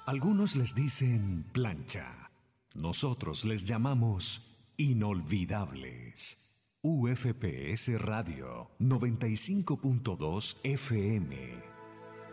Algunos les dicen plancha. Nosotros les llamamos inolvidables. UFPS Radio 95.2 FM.